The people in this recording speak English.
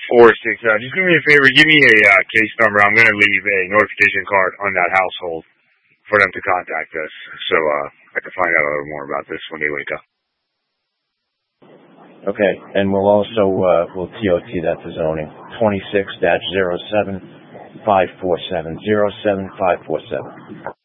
Just do me a favor. Give me a case number. I'm going to leave a notification card on that household for them to contact us, so I can find out a little more about this when they wake up. Okay, and we'll also we'll TOT that to zoning 26-07-547 07547.